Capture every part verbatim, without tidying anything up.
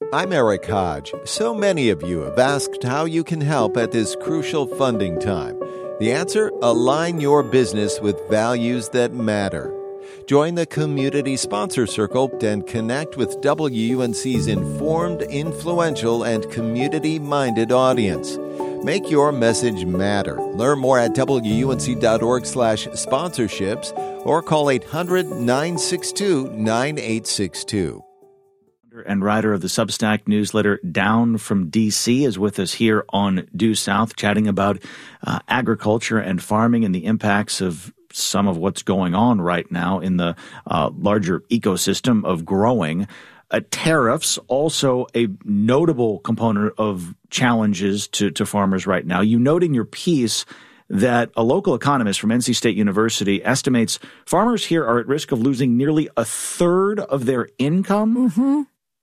I'm Eric Hodge. So many of you have asked how you can help at this crucial funding time. The answer? Align your business with values that matter. Join the Community Sponsor Circle and connect with W U N C's informed, influential, and community-minded audience. Make your message matter. Learn more at W U N C dot org slash sponsorships or call eight hundred, nine six two, nine eight six two. And writer of the Substack newsletter Down from D C is with us here on Due South, chatting about uh, agriculture and farming and the impacts of some of what's going on right now in the uh, larger ecosystem of growing. Uh, tariffs, also a notable component of challenges to, to farmers right now. You note in your piece that a local economist from N C State University estimates farmers here are at risk of losing nearly a third of their income. Mm-hmm.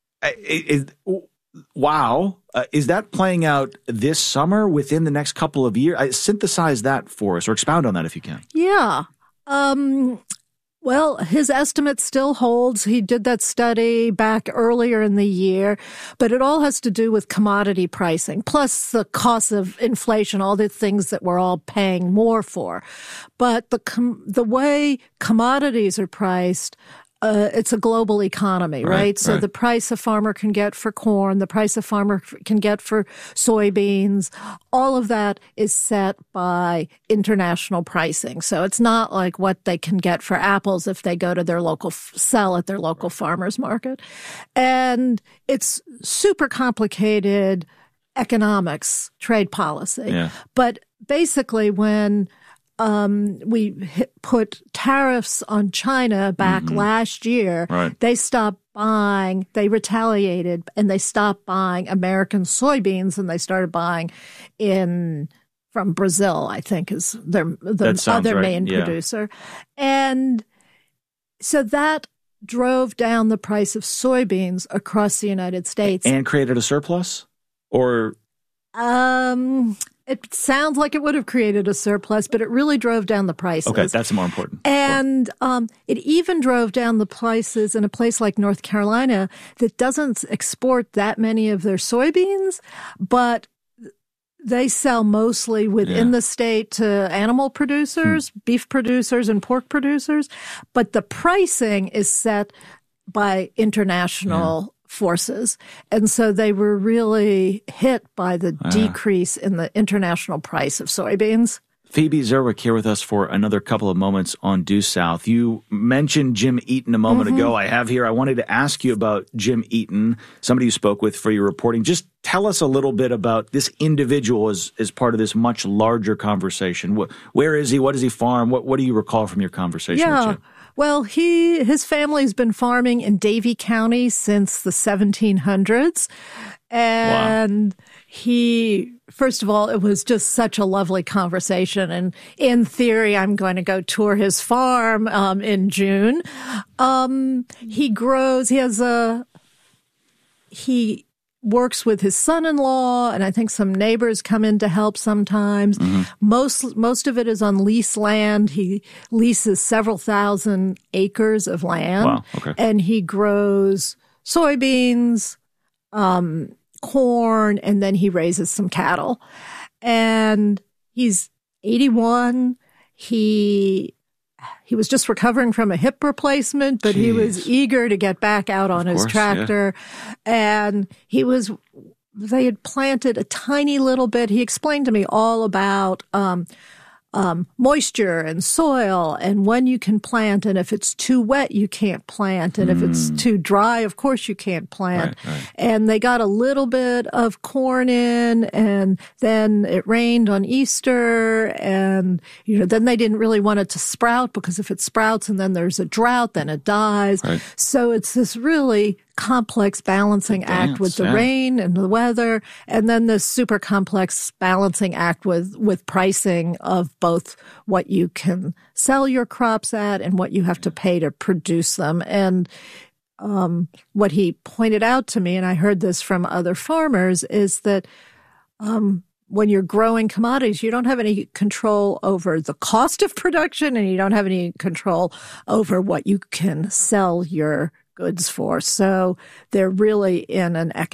Is, wow. Uh, is that playing out this summer, within the next couple of years? I, synthesize that for us, or expound on that if you can. Yeah. Um, well, his estimate still holds. He did that study back earlier in the year, but it all has to do with commodity pricing, plus the cost of inflation, all the things that we're all paying more for. But the com- the way commodities are priced, Uh, it's a global economy, right? right? So right. the price a farmer can get for corn, the price a farmer can get for soybeans, all of that is set by international pricing. So it's not like what they can get for apples if they go to their local, sell at their local farmer's market. And it's super complicated economics, trade policy. Yeah. But basically when Um, we hit, put tariffs on China back mm-hmm. last year. Right. They stopped buying, they retaliated, and they stopped buying American soybeans, and they started buying in from Brazil, I think, is their the other right. main yeah. producer. And so that drove down the price of soybeans across the United States. And created a surplus? Or Um... It sounds like it would have created a surplus, but it really drove down the prices. Okay, that's more important. And um, it even drove down the prices in a place like North Carolina that doesn't export that many of their soybeans, but they sell mostly within yeah. the state to animal producers, hmm. beef producers, and pork producers. But the pricing is set by international yeah. forces. And so they were really hit by the uh, decrease in the international price of soybeans. Phoebe Zerwick here with us for another couple of moments on Due South. You mentioned Jim Eaton a moment mm-hmm. ago. I have here, I wanted to ask you about Jim Eaton, somebody you spoke with for your reporting. Just tell us a little bit about this individual as, as part of this much larger conversation. Where is he? What does he farm? What, what do you recall from your conversation yeah. with Jim? Well, he his family's been farming in Davie County since the seventeen hundreds. And wow. he, first of all, it was just such a lovely conversation. And in theory, I'm going to go tour his farm um, in June. Um, he grows, he has a, he works with his son-in-law, and I think some neighbors come in to help sometimes. Mm-hmm. Most most of it is on lease land. He leases several thousand acres of land. Wow, okay. And he grows soybeans, um, corn, and then he raises some cattle. And he's eighty-one. He He was just recovering from a hip replacement, but Jeez. He was eager to get back out on of his course, tractor. Yeah. And he was, they had planted a tiny little bit. He explained to me all about, um, um, moisture and soil and when you can plant. And if it's too wet, you can't plant. And mm. if it's too dry, of course you can't plant. Right, right. And they got a little bit of corn in, and then it rained on Easter, and, you know, then they didn't really want it to sprout, because if it sprouts and then there's a drought, then it dies. Right. So it's this really complex balancing Dance, act with the yeah. rain and the weather, and then this super complex balancing act with, with pricing of both what you can sell your crops at and what you have to pay to produce them. And um, what he pointed out to me, and I heard this from other farmers, is that um, when you're growing commodities, you don't have any control over the cost of production, and you don't have any control over what you can sell your goods for. So they're really in an economic